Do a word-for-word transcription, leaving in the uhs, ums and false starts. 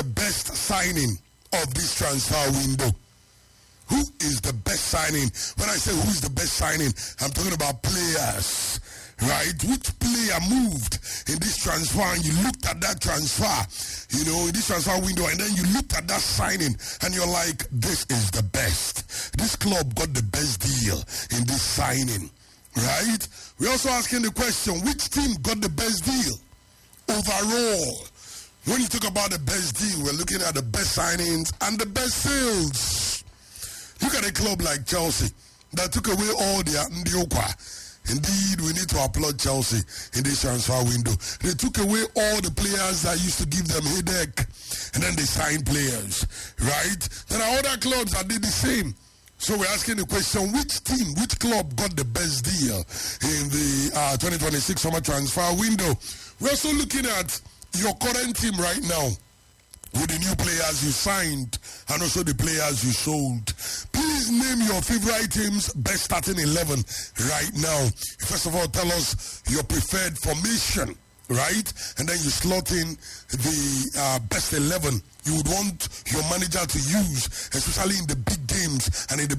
best signing of this transfer window? Who is the best signing? When I say who is the best signing, I'm talking about players, right? Which player moved in this transfer and you looked at that transfer, you know, in this transfer window, and then you looked at that signing and you're like, this is the best. This club got the best deal in this signing, right? We're also asking the question, which team got the best deal overall? When you talk about the best deal, we're looking at the best signings and the best sales. Look at a club like Chelsea that took away all their Ndiokwa. Indeed, we need to applaud Chelsea in this transfer window. They took away all the players that used to give them headache, and then they signed players, right? There are other clubs that did the same. So we're asking the question, which team, which club got the best deal in the uh, twenty twenty-six summer transfer window? We're also looking at your current team right now, with the new players you signed and also the players you sold. Please name your favorite team's best starting eleven right now. First of all, tell us your preferred formation, right? And then you slot in the uh, best eleven you would want your manager to use, especially in the big games and in the